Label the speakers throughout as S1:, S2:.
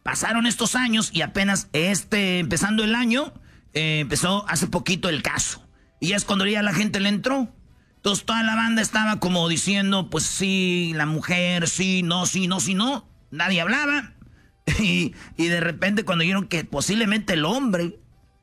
S1: pasaron estos años y apenas empezando el año, empezó hace poquito el caso. Y es cuando ya la gente le entró. Entonces toda la banda estaba como diciendo, pues sí, la mujer, sí, no. Nadie hablaba. Y de repente cuando vieron que posiblemente el hombre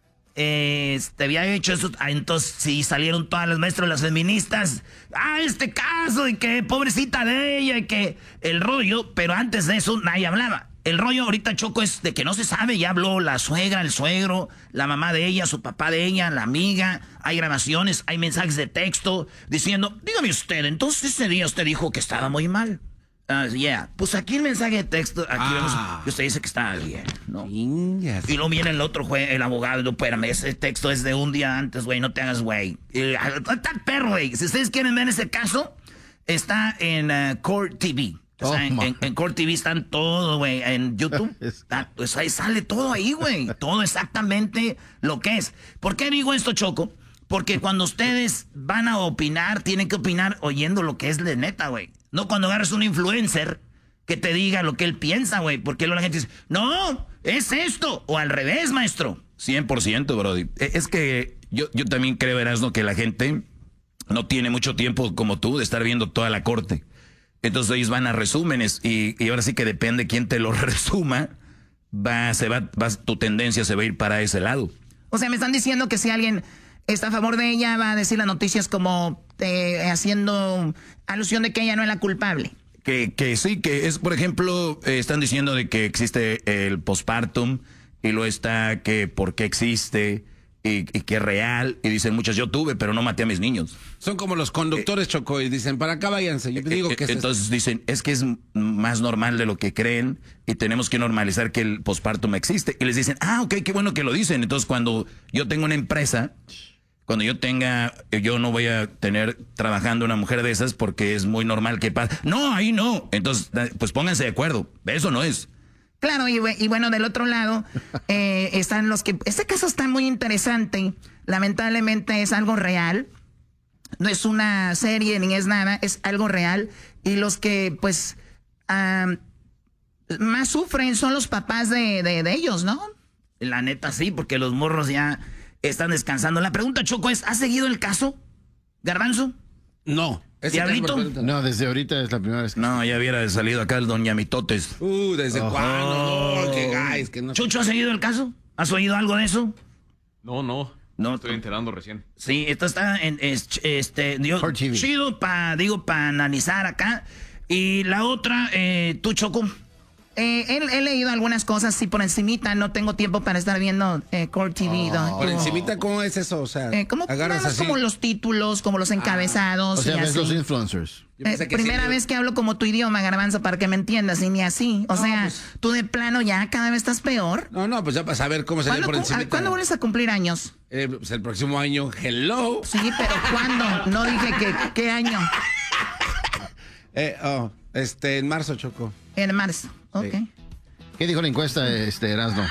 S1: había hecho eso, entonces sí salieron todas las maestras, las feministas, este caso, y que pobrecita de ella, y que el rollo, pero antes de eso nadie hablaba. El rollo ahorita, Choco, es de que no se sabe, ya habló la suegra, el suegro, la mamá de ella, su papá de ella, la amiga, hay grabaciones, hay mensajes de texto diciendo, dígame usted, entonces ese día usted dijo que estaba muy mal. Pues aquí el mensaje de texto, aquí vemos que usted dice que está bien, ¿no? Yes. Y luego viene el otro el abogado, no, espérame, ese texto es de un día antes, güey, no te hagas güey. Está el perro, güey. Si ustedes quieren ver ese caso, está en Court TV. O sea, en Court TV están todo, güey, en YouTube. Pues ahí sale todo ahí, güey. Todo exactamente lo que es. ¿Por qué digo esto, Choco? Porque cuando ustedes van a opinar, tienen que opinar oyendo lo que es de neta, güey. No cuando agarras un influencer que te diga lo que él piensa, güey. Porque luego la gente dice, no, es esto. O al revés, maestro.
S2: 100%, brody. Es que yo también creo, Erasmo, que la gente no tiene mucho tiempo como tú de estar viendo toda la corte. Entonces ellos van a resúmenes y ahora sí que depende quién te lo resuma, tu tendencia se va a ir para ese lado.
S3: O sea, me están diciendo que si alguien está a favor de ella, va a decir las noticias como haciendo alusión de que ella no es la culpable.
S2: Que sí, que es, por ejemplo, están diciendo de que existe el postpartum y luego está que por qué existe y que es real. Y dicen muchas, yo tuve, pero no maté a mis niños.
S4: Son como los conductores, Choco, y dicen, para acá váyanse. Yo te digo que
S2: entonces dicen, es que es más normal de lo que creen y tenemos que normalizar que el postpartum existe. Y les dicen, ok, qué bueno que lo dicen. Entonces cuando yo tengo una empresa... Cuando yo no voy a tener trabajando una mujer de esas porque es muy normal que pase. No, ahí no. Entonces, pues pónganse de acuerdo. Eso no es.
S3: Claro, y bueno, del otro lado están los que... Este caso está muy interesante. Lamentablemente es algo real. No es una serie ni es nada. Es algo real. Y los que, pues, más sufren son los papás de ellos, ¿no?
S1: La neta sí, porque los morros ya... están descansando. La pregunta, Choco, es, ¿has seguido el caso, Garbanzo?
S4: No.
S1: ¿Diablito?
S5: No, desde ahorita es la primera vez.
S2: No, ya hubiera salido acá el Don Yamitotes.
S4: ¿Desde cuándo? No, qué guys, que no.
S1: ¿Chucho, has seguido el caso? ¿Has oído algo de eso?
S6: No. Estoy enterando recién.
S1: Sí, esto está en chido para analizar acá. Y la otra, tú, Choco.
S3: He leído algunas cosas, sí, por encimita. No tengo tiempo para estar viendo Court TV.
S4: ¿Por encimita cómo es eso? O sea,
S3: agarras así como los títulos, como los encabezados.
S5: O sea, ves
S3: así.
S5: los influencers.
S3: Primera vez que hablo como tu idioma, Garbanzo, para que me entiendas, y ni así. O sea, pues, tú de plano ya cada vez estás peor.
S4: No, pues ya para saber cómo se ve por encimita.
S3: ¿Cuándo vuelves a cumplir años?
S4: Pues el próximo año, hello.
S3: Sí, pero ¿cuándo? No dije qué año.
S4: En marzo, Choco.
S3: En marzo. Ok. Sí.
S5: ¿Qué dijo la encuesta, Erasmo?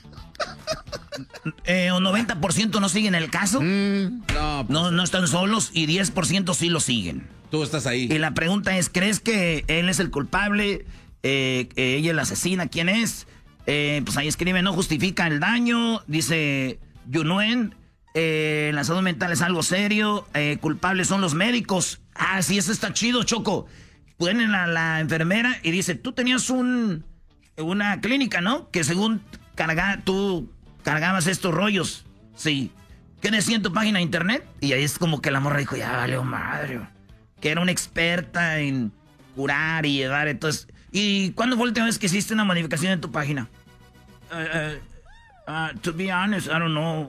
S1: ¿O 90% no siguen el caso? No están solos y 10% sí lo siguen.
S4: Tú estás ahí.
S1: Y la pregunta es, ¿crees que él es el culpable? ¿Ella es la asesina? ¿Quién es? Pues ahí escribe, no justifica el daño. Dice Yunuen, la salud mental es algo serio. Culpables son los médicos. Sí, eso está chido, Choco. Ponen a la enfermera y dice, tú tenías una clínica, ¿no? Que según tú cargabas estos rollos. Sí. ¿Qué decía en tu página de internet? Y ahí es como que la morra dijo, ya valió madre. Que era una experta en curar y llegar. Entonces, ¿y cuándo fue la última vez que hiciste una modificación en tu página? To be honest, I don't know.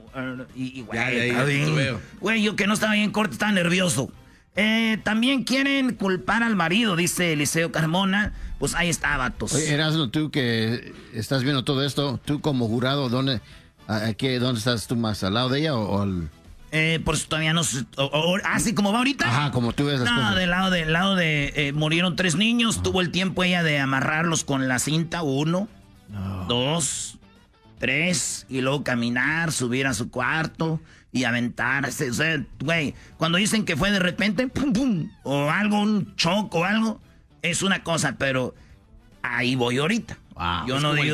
S1: Güey, yo que no estaba bien corto, estaba nervioso. También quieren culpar al marido, dice Eliseo Carmona. Pues ahí está, vatos.
S5: Oye, Erasmo, tú que estás viendo todo esto, tú como jurado, ¿dónde estás tú más? ¿Al lado de ella o al...?
S1: Por eso todavía no sé. ¿Así como va ahorita?
S5: Ajá, como tú ves las cosas.
S1: No, del lado de murieron 3 niños. Tuvo el tiempo ella de amarrarlos con la cinta. 1, 2, 3. Y luego caminar, subir a su cuarto y aventarse. O sea, güey, cuando dicen que fue de repente, pum, pum, o algo, un choque o algo, es una cosa, pero ahí voy ahorita.
S4: Wow,
S1: yo no digo